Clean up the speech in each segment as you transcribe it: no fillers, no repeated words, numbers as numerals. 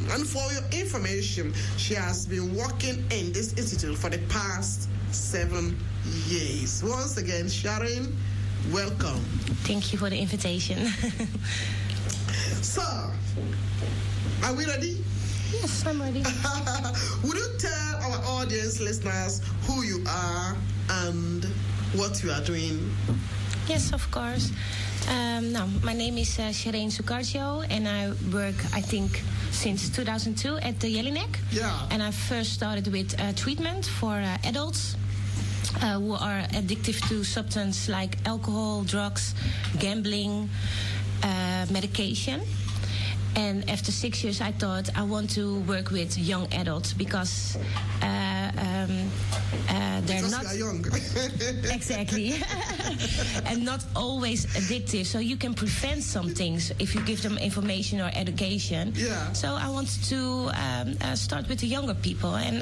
And for your information, she has been working in this institute for the past 7 years. Once again, Sharon, welcome. Thank you for the invitation. So, are we ready? Yes, I'm ready. Would you tell our audience listeners who you are and what you are doing? Yes, of course. My name is Shireen Sukarjo, and I work, I think, since 2002 at the Jelinek. Yeah. And I first started with treatment for adults who are addicted to substances like alcohol, drugs, gambling, medication. And after 6 years, I thought I want to work with young adults because they're because not you are young. Exactly, and not always addictive. So you can prevent some things if you give them information or education. Yeah. So I wanted to start with the younger people, and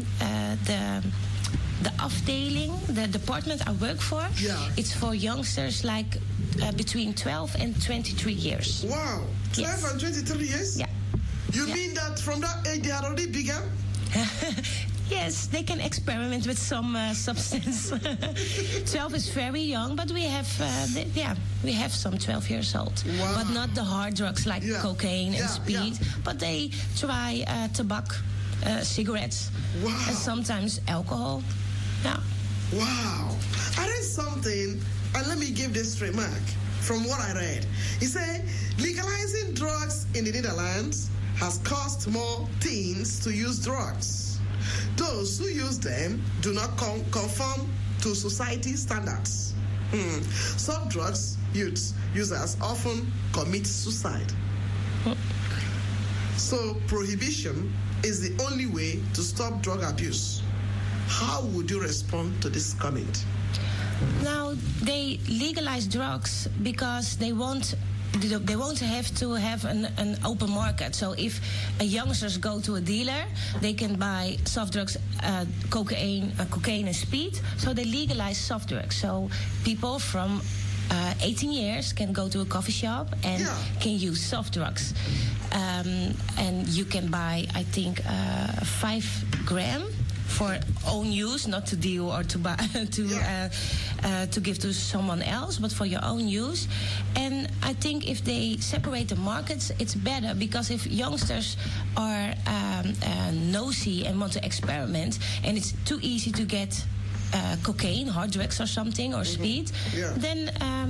the afdeling, the department I work for, it's for youngsters like between 12 and 23 years. Wow, 12 and 23 years? Yeah. You mean that from that age they are already bigger? Yes, they can experiment with some substance. 12 is very young, but we have some 12 years old. Wow. But not the hard drugs like cocaine and speed. Yeah. But they try tobacco, cigarettes, and sometimes alcohol. Yeah. Wow. I read something, and let me give this remark from what I read. He said, legalizing drugs in the Netherlands has caused more teens to use drugs. Those who use them do not conform to society standards. Some drugs users often commit suicide. So prohibition is the only way to stop drug abuse. How would you respond to this comment? Now, they legalize drugs because they won't have to have an open market. So if youngsters go to a dealer, they can buy soft drugs, cocaine and speed. So they legalize soft drugs. So people from 18 years can go to a coffee shop and can use soft drugs. And you can buy, I think, 5 grams for own use, not to deal or to buy to give to someone else, but for your own use. And I think if they separate the markets, it's better, because if youngsters are nosy and want to experiment, and it's too easy to get cocaine, hard drugs or something, or speed, then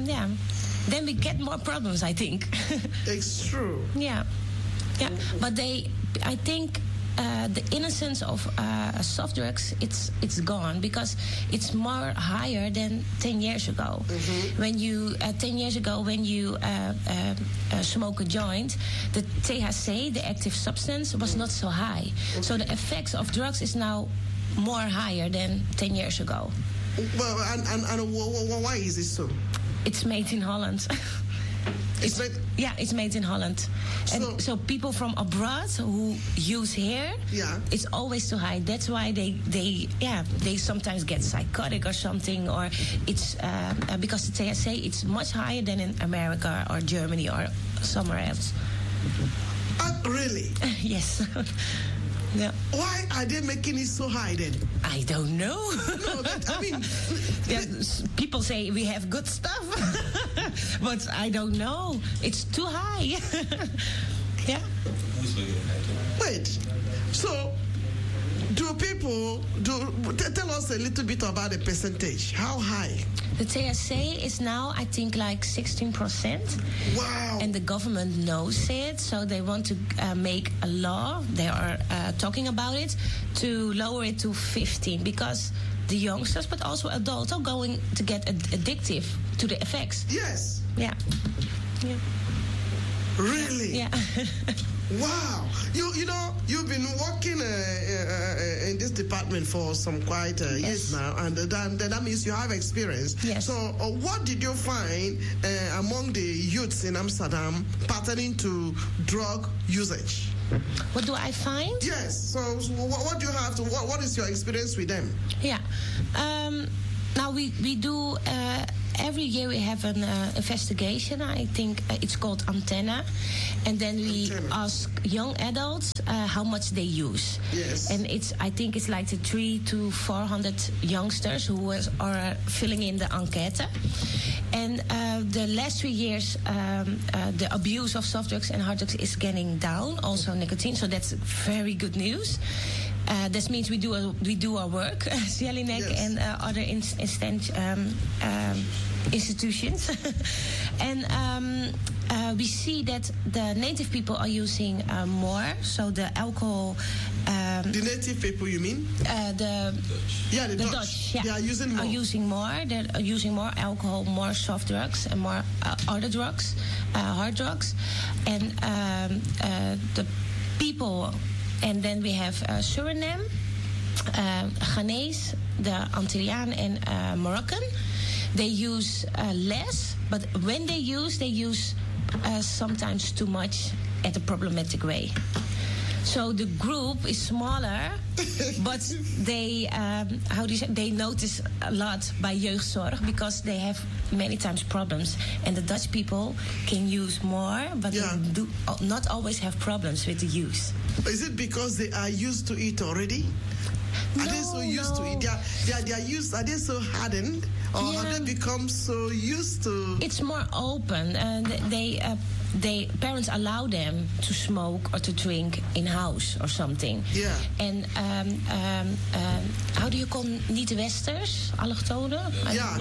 we get more problems, I think. It's true. Yeah. But I think the innocence of soft drugs, it's gone, because it's more higher than 10 years ago. When you 10 years ago, when you smoke a joint, the THC, the active substance, was not so high. So the effects of drugs is now more higher than 10 years ago. Well, and why is it so? It's made in Holland. It's made in Holland. And so people from abroad who use here, it's always too high. That's why they sometimes get psychotic or something, or it's because the THC, it's much higher than in America or Germany or somewhere else. Really? Yes. Yeah. Why are they making it so high then? I don't know. No, I mean... people say we have good stuff, but I don't know. It's too high. Yeah. Wait, so tell us a little bit about the percentage. How high? The THC is now, I think, like 16%. Wow. And the government knows it, so they want to make a law. They are talking about it to lower it to 15, because the youngsters, but also adults, are going to get addictive to the effects. Yes. Yeah. Really? Yeah. Wow. You know, you've been working in this department for some quite years now, and that means you have experience. Yes. So what did you find among the youths in Amsterdam pertaining to drug usage? What do I find? Yes. So what do you have to? What is your experience with them? Yeah. Now we do every year we have an investigation. I think it's called Antenna, and then we ask young adults how much they use. Yes. And I think it's like the 300 to 400 youngsters who are filling in the enquête. And the last 3 years, the abuse of soft drugs and hard drugs is getting down, also nicotine. So that's very good news. This means we do our work, Jelinek, yes. and other institutions. And we see that the native people are using more. So the alcohol. The native people, you mean? The Dutch. Yeah. They are using more. They're using more alcohol, more soft drugs, and more other drugs, hard drugs, and the people. And then we have Suriname, Ghanese, the Antillian, and Moroccan. They use less, but when they use sometimes too much at a problematic way. So the group is smaller, but they they notice a lot by jeugdzorg because they have many times problems. And the Dutch people can use more, but they do not always have problems with the use. Is it because they are used to it already? Are they so used to it? They are used. Are they so hardened, or have they become so used to? It's more open, and parents allow them to smoke or to drink in house or something. Yeah. And how do you call niet-Westers, allochtonen? Yeah.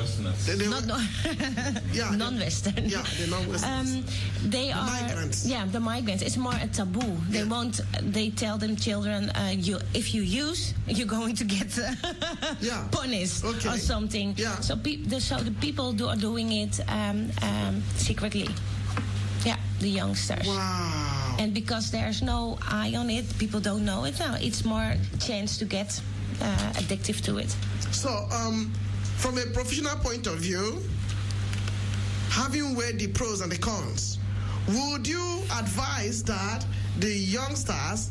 Non-Western. Yeah, the non-Western. They are migrants. Yeah, the migrants. It's more a taboo. They won't. They tell them children, if you use, you're going to get punished or something. Yeah. So the people are doing it secretly. Yeah, the youngsters. Wow. And because there's no eye on it, people don't know it now. It's more chance to get addictive to it. So, from a professional point of view, having weighed the pros and the cons, would you advise that the youngsters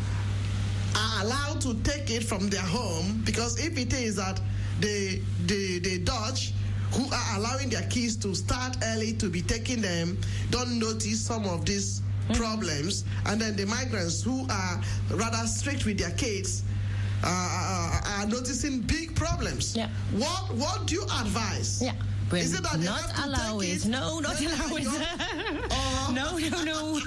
are allowed to take it from their home? Because if it is that the Dutch who are allowing their kids to start early to be taking them don't notice some of these problems, and then the migrants who are rather strict with their kids are noticing big problems. Yeah. What do you advise? Yeah. Is it that not allow it? No, not allow it. No.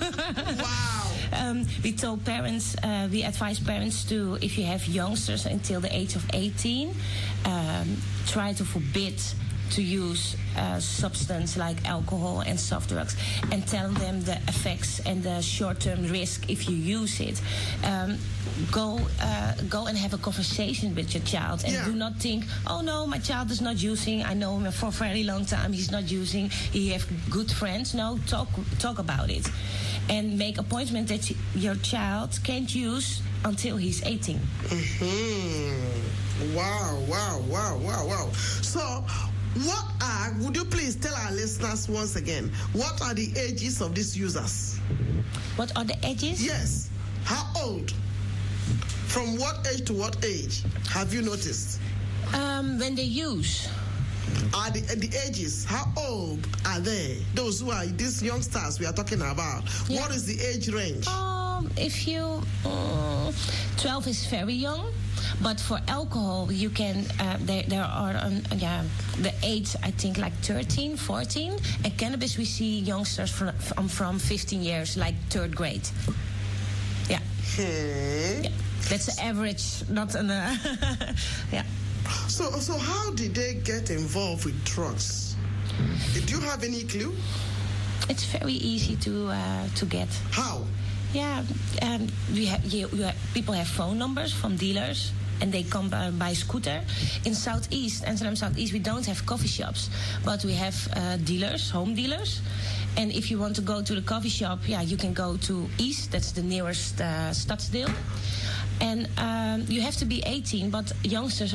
Wow. We told parents, we advise parents to, if you have youngsters until the age of 18, try to forbid to use substance like alcohol and soft drugs, and tell them the effects and the short-term risk if you use it. Go and have a conversation with your child, and do not think, oh no, my child is not using, I know him for a very long time, he's not using, he have good friends. No, talk about it, and make appointment that your child can't use until he's 18. Mm-hmm. Wow. So, would you please tell our listeners once again, what are the ages of these users? What are the ages? Yes. How old? From what age to what age have you noticed? When they use. Are the ages, how old are they? Those who are these youngsters we are talking about. Yeah. What is the age range? If you 12 is very young, but for alcohol you can there are the age, I think, like 13, 14, and cannabis we see youngsters from 15 years, like third grade. Yeah. That's the average, not an yeah. So how did they get involved with drugs? Do you have any clue? It's very easy to get. How? Yeah, people have phone numbers from dealers, and they come by scooter. In Southeast, Amsterdam Southeast, we don't have coffee shops, but we have dealers, home dealers. And if you want to go to the coffee shop, you can go to East, that's the nearest stadsdeel. And you have to be 18, but youngsters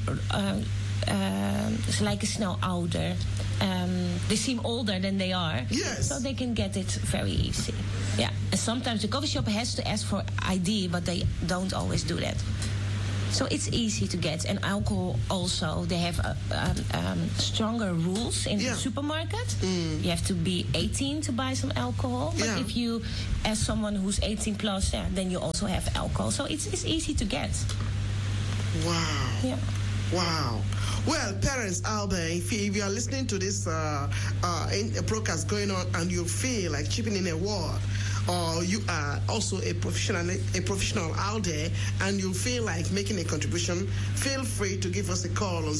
lijken snel ouder. They seem older than they are. Yes. So they can get it very easy. Yeah. And sometimes the coffee shop has to ask for ID, but they don't always do that. So it's easy to get. And alcohol also, they have stronger rules in the supermarket. You have to be 18 to buy some alcohol. But if you, as someone who's 18 plus, then you also have alcohol. So it's easy to get. Wow. Yeah. Wow. Well, parents out there, if you are listening to this broadcast going on and you feel like chipping in a word, or you are also a professional out there and you feel like making a contribution, feel free to give us a call on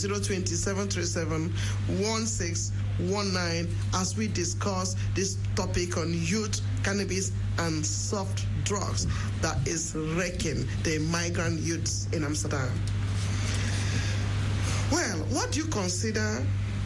020-737-1619 as we discuss this topic on youth, cannabis, and soft drugs that is wrecking the migrant youths in Amsterdam. Well, what do you consider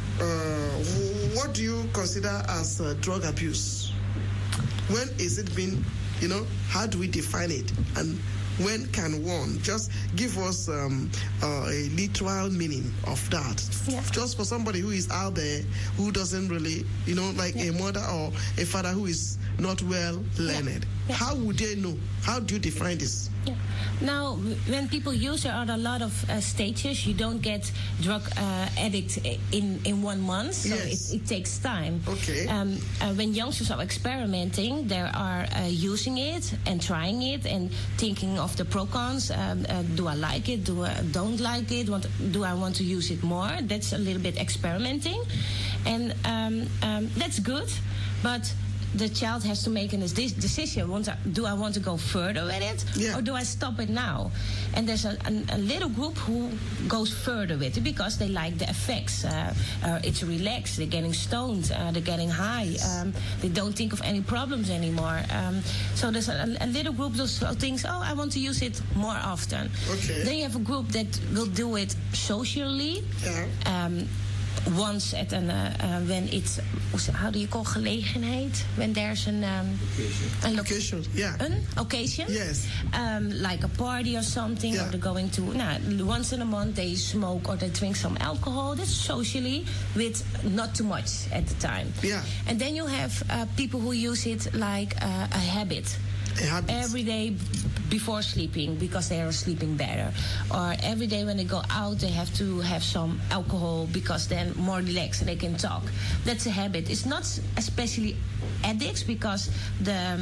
as drug abuse? When is it been, how do we define it? And when can one just give us a literal meaning of that? Yeah. Just for somebody who is out there who doesn't really, like a mother or a father who is not well learned. Yeah. How would they know? How do you define this? Yeah. Now, when people use, there are a lot of stages. You don't get drug addict in 1 month, so it takes time. Okay. When youngsters are experimenting, they are using it and trying it and thinking of the pro-cons. Do I like it? Do I don't like it? Do I want to use it more? That's a little bit experimenting. And that's good, but the child has to make a decision. Do I want to go further with it, or do I stop it now? And there's a little group who goes further with it because they like the effects. It's relaxed. They're getting stoned. They're getting high. They don't think of any problems anymore. So there's a little group that thinks, I want to use it more often. Okay. Then you have a group that will do it socially. Yeah. Once at when it's, how do you call gelegenheid? When there's an occasion, an occasion, yes, like a party or something, or they're going to once in a month they smoke or they drink some alcohol. That's socially with not too much at the time. Yeah, and then you have people who use it like a habit. Every day before sleeping because they are sleeping better, or every day when they go out they have to have some alcohol because then more relaxed and they can talk. That's a habit. It's not especially addicts because the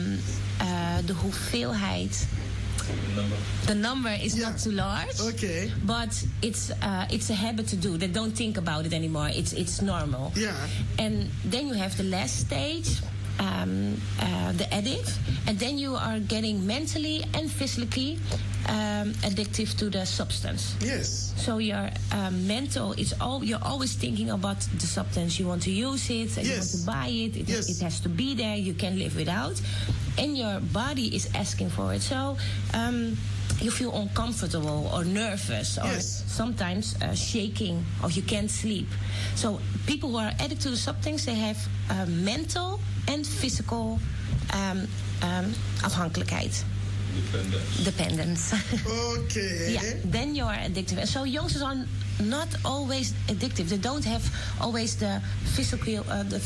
hoeveelheid, the number is not too large. Okay. But it's a habit to do. They don't think about it anymore. It's normal. Yeah. And then you have the last stage. The addict, and then you are getting mentally and physically addictive to the substance. Yes. So your mental is you're always thinking about the substance. You want to use it, and you want to buy it. It has to be there. You can't live without, and your body is asking for it. So you feel uncomfortable or nervous, or sometimes shaking, or you can't sleep. So people who are addicted to the substance, they have mental and physical afhankelijkheid. Dependence. Okay. Yeah, then you are addictive. And so youngsters are not always addictive. They don't have always the physical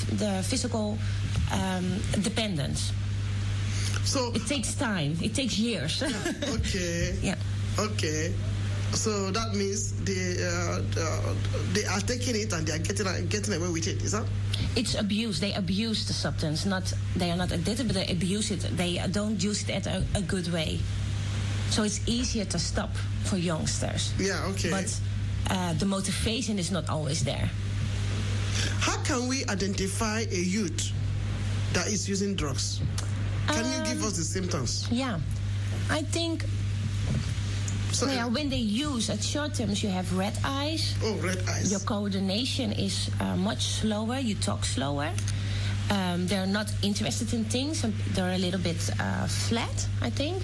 dependence. So it takes time. It takes years. Okay. Yeah. Okay. So that means they are taking it and they are getting away with it. Is that? It's abuse. They abuse the substance. They are not addicted, but they abuse it. They don't use it at a good way. So it's easier to stop for youngsters. Yeah. Okay. But the motivation is not always there. How can we identify a youth that is using drugs? Can you give us the symptoms? Yeah, I think. So when they use at short terms, you have red eyes. Oh, red eyes. Your coordination is much slower. You talk slower. They're not interested in things. They're a little bit flat, I think.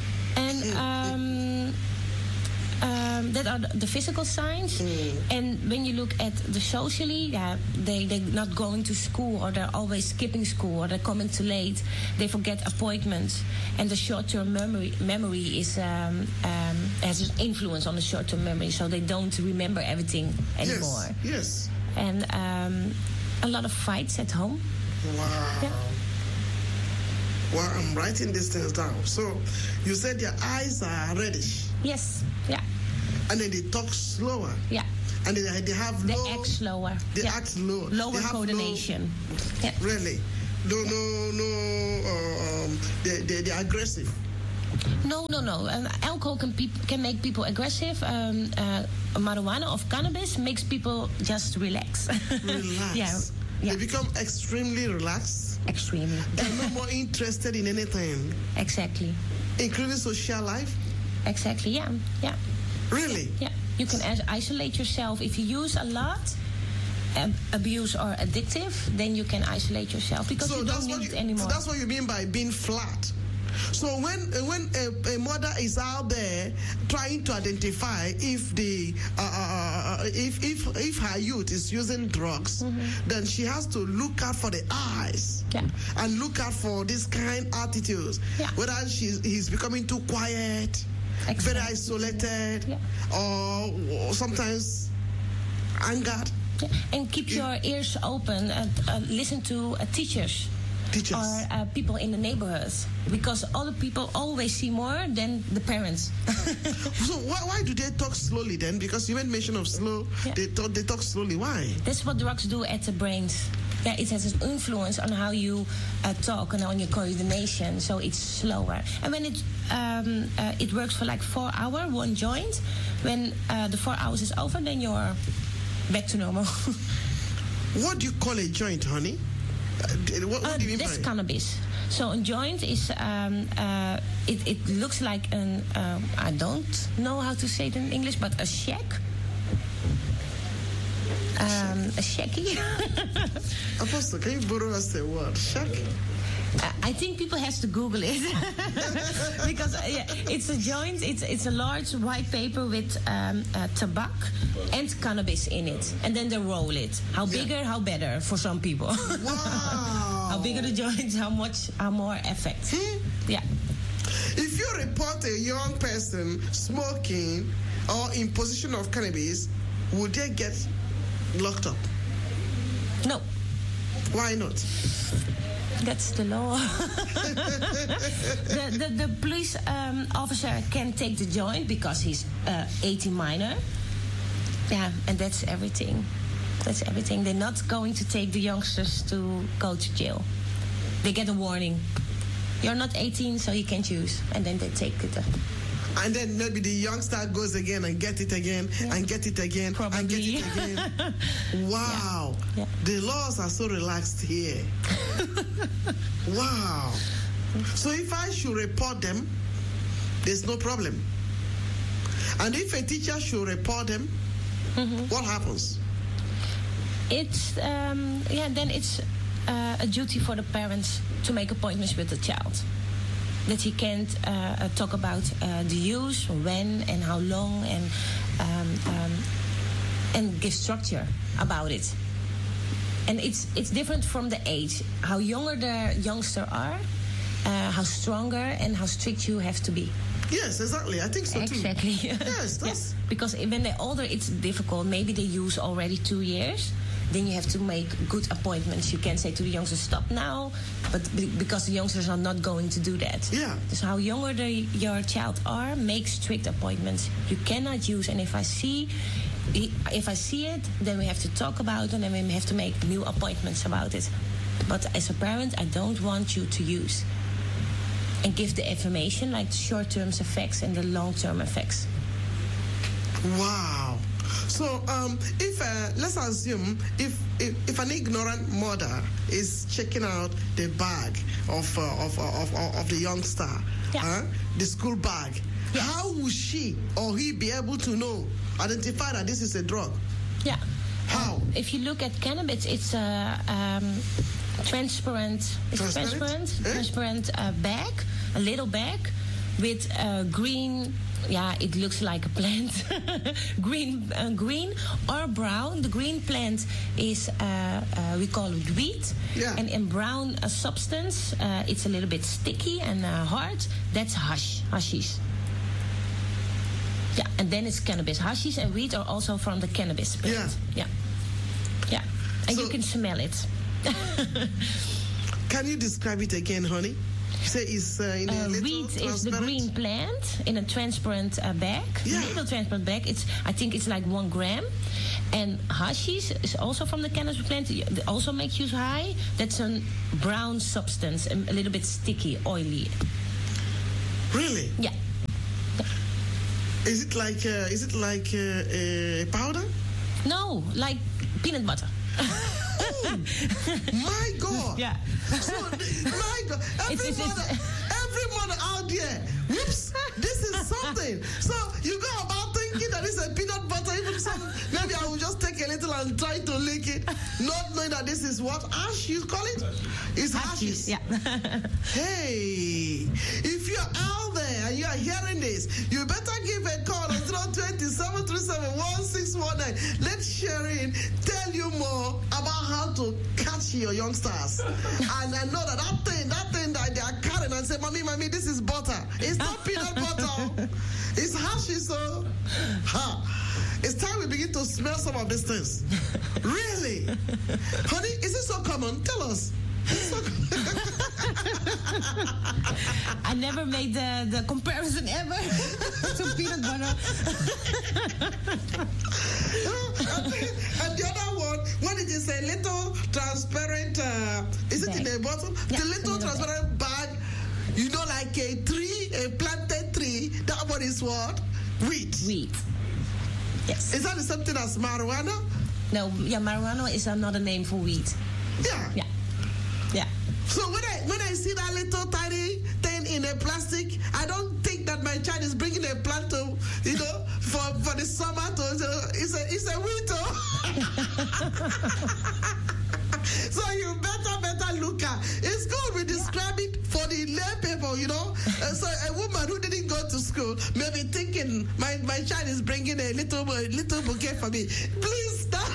And that are the physical signs. And when you look at the socially, they're not going to school, or they're always skipping school, or they're coming too late. They forget appointments, and the short-term memory is has an influence on the short-term memory, so they don't remember everything anymore. Yes. And a lot of fights at home. Wow. Yeah. Well, I'm writing these things down. So you said your eyes are reddish. Yes. Yeah. And then they talk slower. Yeah. And they have they low... act slower. They act low. Lower coordination. Yeah. Really? They're aggressive. No. Alcohol can make people aggressive. Marijuana or cannabis makes people just relax. Relax. Yeah. They become extremely relaxed. Extremely. They're no more interested in anything. Exactly. Including social life? Exactly, yeah. Really? Yeah. You can isolate yourself. If you use a lot, abuse or addictive, then you can isolate yourself because you don't need it anymore. So that's what you mean by being flat. So when a mother is out there trying to identify if if her youth is using drugs, then she has to look out for the eyes and look out for this kind attitudes. Yeah. Whether he's becoming too quiet, very isolated, or sometimes angered. Yeah. And keep your ears open and listen to teachers. Or people in the neighborhoods, because other people always see more than the parents. So why do they talk slowly then? Because you made mention of slow. Yeah. They talk slowly. Why? That's what drugs do at the brains. Yeah, it has an influence on how you talk and on your coordination. So it's slower. And when it works for like 4 hours, one joint. When the 4 hours is over, then you're back to normal. What do you call a joint, honey? What do you mean that's by cannabis. So a joint is it looks like an I don't know how to say it in English, but a shack. A shacky. Apostle, can you borrow us the word shack? I think people have to Google it because it's a joint. It's a large white paper with tobacco and cannabis in it, and then they roll it. How bigger, how better for some people. Wow! How bigger the joint, how more effect. Yeah. If you report a young person smoking or in possession of cannabis, would they get locked up? No. Why not? That's the law. the police officer can take the joint because he's 18 minor. Yeah, and that's everything. That's everything. They're not going to take the youngsters to go to jail. They get a warning. You're not 18, so you can't use. And then they take it. And then maybe the youngster goes again and get it again and get it again. Probably. And get it again. Wow. Yeah. The laws are so relaxed here. Wow. So if I should report them, there's no problem. And if a teacher should report them, what happens? It's then it's a duty for the parents to make appointments with the child. That he can't talk about the use, when and how long, and give structure about it. And it's different from the age. How younger the youngster are, how stronger and how strict you have to be. Yes, exactly. I think so too. Exactly. Yes, that's... Because when they're older, it's difficult. Maybe they use already 2 years. Then you have to make good appointments. You can't say to the youngsters, stop now, but because the youngsters are not going to do that. Yeah. So how younger your child are, make strict appointments. You cannot use, and if I see it, then we have to talk about it, and then we have to make new appointments about it. But as a parent, I don't want you to use. And give the information, like the short-term effects and the long-term effects. Wow. So, if let's assume if an ignorant mother is checking out the bag of the youngster, the school bag, yes. How will she or he be able to identify that this is a drug? Yeah. How? If you look at cannabis, it's transparent. It's transparent bag, a little bag with green. Yeah, it looks like a plant. green or brown. The green plant is we call it wheat, and in brown substance, it's a little bit sticky and hard. That's hashish. Yeah, and then it's cannabis. Hashish and wheat are also from the cannabis plant. Yeah. And so, you can smell it. Can you describe it again, honey? You say it's in a little wheat transparent? is the green plant in a transparent bag. Yeah. Little transparent bag. I think it's like 1 gram. And hashish is also from the cannabis plant. It also makes you high. That's a brown substance, a little bit sticky, oily. Really? Yeah. Is it like a powder? No, like peanut butter. Oh, my God! Yeah. So, my God, every mother out there, whoops, this is something. So you go about thinking that it's a peanut butter, even some, maybe I will just take a little and try to lick it, not knowing that this is what ash you call it? It's hashish. Yeah. Hey, if you're out there and you are hearing this, you better give a call on 020-737-1619. Let Sherin tell you more about how to catch your youngsters. And I know that thing that they are carrying and say, mommy, this is butter. It's not peanut butter. It's hashish, so it's time we begin to smell some of these things. Really? Honey, is it so common? Tell us. I never made the comparison ever to peanut butter. And the other one, when it is a little transparent, is it bag. in a bottle? Yeah, the little transparent bag, you know, like a tree, a planted tree. That one is what? Wheat. Wheat. Yes. Is that the same thing as marijuana? No, yeah, marijuana is another name for wheat. Yeah. Yeah. Yeah. So when I see that little tiny thing in a plastic, I don't think that my child is bringing a plant to, for the summer to. It's a winter. So you better look at. It's good we describe it for the lay people, So a woman who didn't go to school may be thinking my child is bringing a little bouquet for me. Please stop.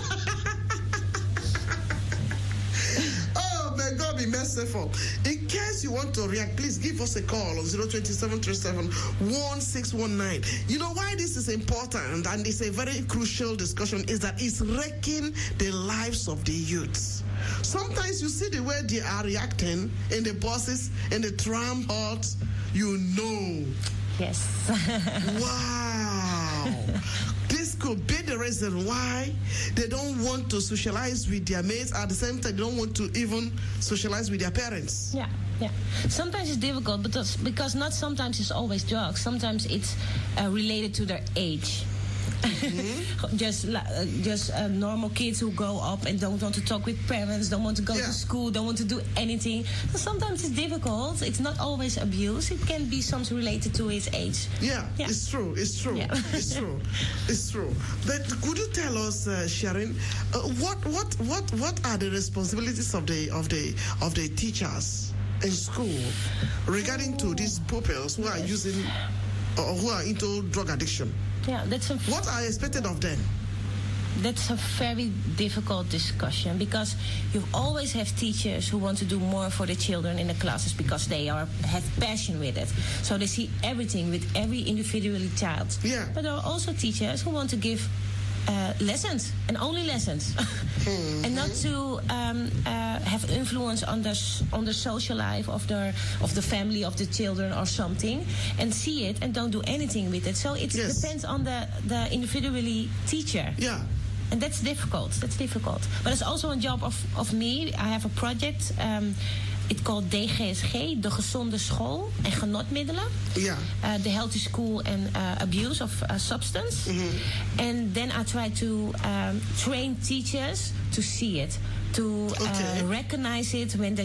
May God be merciful. In case you want to react, please give us a call on 020-737-1619. You know why this is important, and it's a very crucial discussion, is that it's wrecking the lives of the youths. Sometimes you see the way they are reacting in the buses, in the tram halts, Yes. Wow. This could be the reason why they don't want to socialize with their mates. At the same time, they don't want to even socialize with their parents. Yeah. Sometimes it's difficult, because not sometimes it's always drugs. Sometimes it's related to their age. Mm-hmm. just normal kids who grow up and don't want to talk with parents, don't want to go to school, don't want to do anything. So sometimes it's difficult. It's not always abuse. It can be something related to his age. Yeah. It's true. Yeah. It's true. But could you tell us, Sherin, what are the responsibilities of the teachers in school regarding to these pupils who are using or who are into drug addiction? Yeah, what are expected of them? That's a very difficult discussion, because you always have teachers who want to do more for the children in the classes because they have passion with it. So they see everything with every individual child. Yeah. But there are also teachers who want to give lessons and only lessons, and not to have influence on the social life of the family of the children or something, and see it and don't do anything with it. So it depends on the individually teacher. Yeah. And that's difficult. But it's also a job of me. I have a project. It's called DGSG, de gezonde school en genotmiddelen. Yeah. The healthy school and abuse of substance. Mm-hmm. And then I try to train teachers to see it, to recognize it when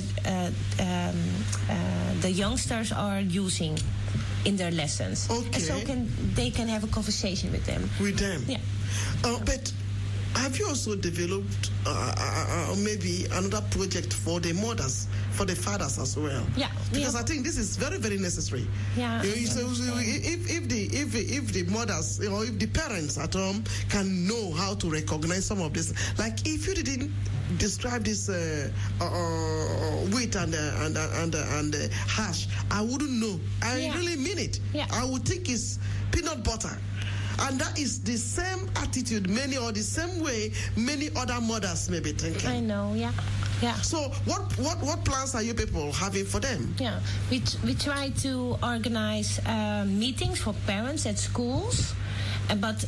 the youngsters are using in their lessons. Okay. And so they can have a conversation with them. Yeah. But have you also developed maybe another project for the mothers, for the fathers as well? Yeah. Because I think this is very, very necessary. Yeah. If the mothers or if the parents at home can know how to recognize some of this, like if you didn't describe this wheat and hash, I wouldn't know. I really mean it. Yeah. I would think it's peanut butter. And that is the same attitude the same way many other mothers may be thinking. I know, yeah. Yeah. So what plans are you people having for them? Yeah, we try to organize meetings for parents at schools, but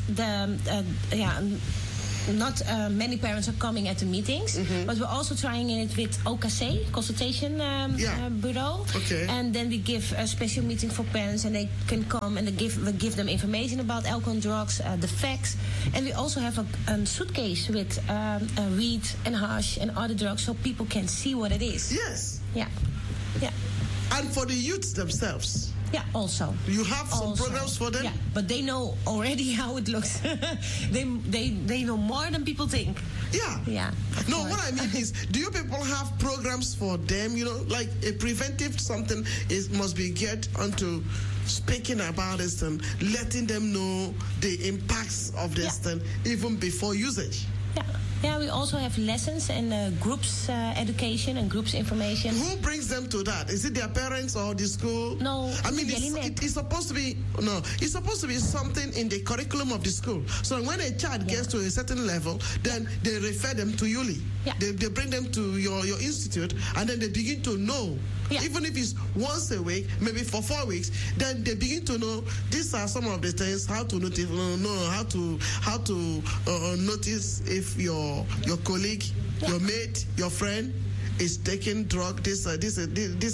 not many parents are coming at the meetings, but we're also trying it with OKC, Consultation Bureau. Okay. And then we give a special meeting for parents, and they can come and we give them information about alcohol and drugs, the facts. And we also have a suitcase with weed and hash and other drugs, so people can see what it is. Yes. Yeah. Yeah. And for the youths themselves. Yeah, also. You have some programs for them? Yeah, but they know already how it looks. they know more than people think. Yeah. Yeah. No, what I mean is, do you people have programs for them? You know, like a preventive something must be geared onto speaking about this and letting them know the impacts of this thing even before usage. Yeah. Yeah, we also have lessons and groups education and groups information. Who brings them to that? Is it their parents or the school? No, I mean, it's supposed to be it's supposed to be something in the curriculum of the school. So when a child gets to a certain level, then they refer them to ULI. Yeah. They bring them to your institute, and then they begin to know. Yeah. Even if it's once a week, maybe for 4 weeks, then they begin to know these are some of the things, how to notice, how to notice if your colleague, your mate, your friend is taking drug. These are the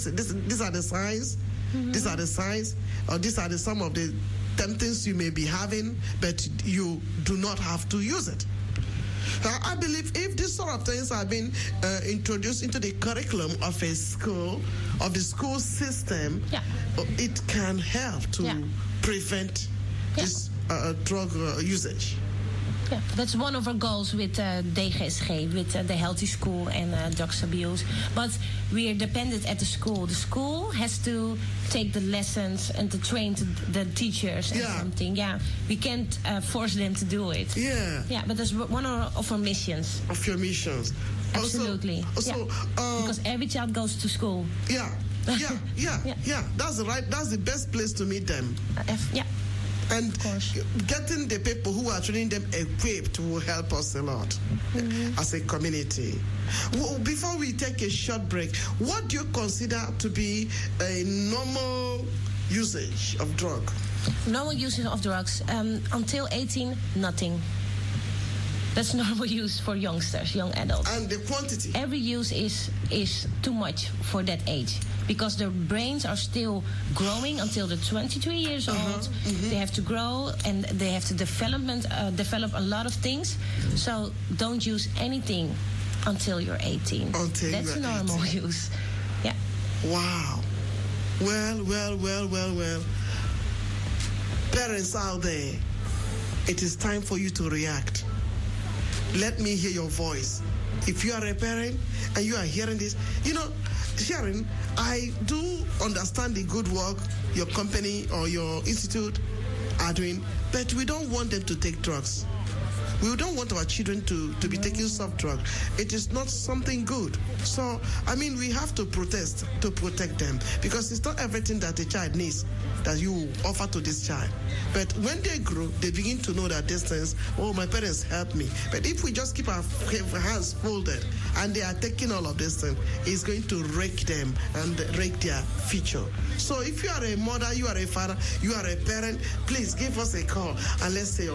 signs. These are the signs, or these are some of the temptings you may be having, but you do not have to use it. I believe if these sort of things are being introduced into the curriculum of a school, of the school system, it can help to prevent this drug usage. Yeah, that's one of our goals with DGSG, with the Healthy School and drugs abuse. But we are dependent at the school. The school has to take the lessons and to train the teachers and something. Yeah, we can't force them to do it. Yeah. Yeah, but that's one of our missions. Of your missions. Absolutely. Because every child goes to school. Yeah. That's the best place to meet them. And getting the people who are training them equipped will help us a lot as a community. Well, before we take a short break, what do you consider to be a normal usage of drug? Normal usage of drugs, until 18, nothing. That's normal use for youngsters, young adults. And the quantity? Every use is too much for that age, because their brains are still growing until they're 23 years old. They have to grow and they have to develop a lot of things. So don't use anything until you're 18. That's normal use. Yeah. Wow. Well. Parents out there, it is time for you to react. Let me hear your voice. If you are a parent and you are hearing this, Sharon, I do understand the good work your company or your institute are doing, but we don't want them to take drugs. We don't want our children to be taking soft drugs. It is not something good. So, we have to protest to protect them, because it's not everything that a child needs that you offer to this child. But when they grow, they begin to know that these things, my parents helped me. But if we just keep our hands folded and they are taking all of this thing, it's going to wreck them and wreck their future. So if you are a mother, you are a father, you are a parent, please give us a call and let's say,